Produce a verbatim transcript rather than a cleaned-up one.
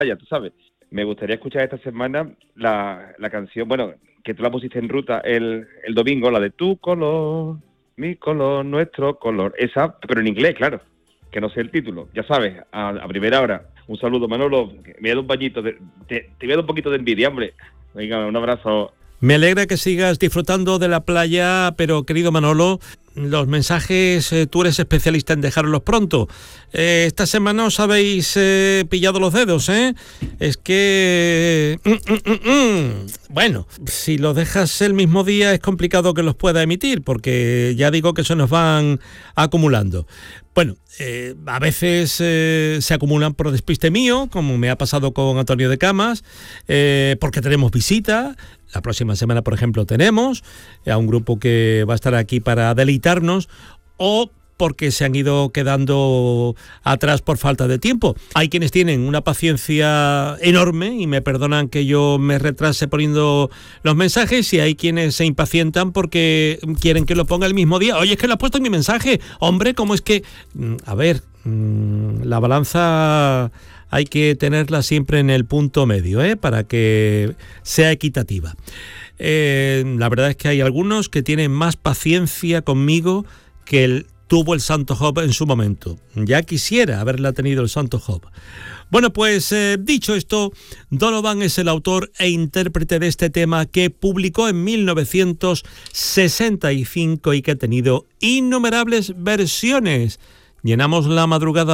ya tú sabes. Me gustaría escuchar esta semana la, la canción, bueno, que tú la pusiste en ruta el, el domingo, la de tu color, mi color, nuestro color. Esa, pero en inglés, claro, que no sé el título. Ya sabes, a, a primera hora. Un saludo, Manolo. Me voy a dar un bañito, de, te, te voy a dar un poquito de envidia, hombre. Venga, un abrazo. Me alegra que sigas disfrutando de la playa, pero querido Manolo, los mensajes, eh, tú eres especialista en dejarlos pronto. Eh, esta semana os habéis eh, pillado los dedos, ¿eh? Es que... Mm, mm, mm, mm. Bueno, si los dejas el mismo día es complicado que los pueda emitir, porque ya digo que se nos van acumulando. Bueno, eh, a veces eh, se acumulan por despiste mío, como me ha pasado con Antonio de Camas, eh, porque tenemos visita. La próxima semana, por ejemplo, tenemos a un grupo que va a estar aquí para deleitarnos, o porque se han ido quedando atrás por falta de tiempo. Hay quienes tienen una paciencia enorme y me perdonan que yo me retrase poniendo los mensajes, y hay quienes se impacientan porque quieren que lo ponga el mismo día. Oye, es que lo has puesto en mi mensaje. Hombre, ¿cómo es que...? A ver, la balanza hay que tenerla siempre en el punto medio, ¿eh? Para que sea equitativa. Eh, la verdad es que hay algunos que tienen más paciencia conmigo que el tuvo el Santo Job en su momento. Ya quisiera haberla tenido el Santo Job. Bueno, pues eh, dicho esto, Donovan es el autor e intérprete de este tema, que publicó en mil novecientos sesenta y cinco y que ha tenido innumerables versiones. Llenamos la madrugada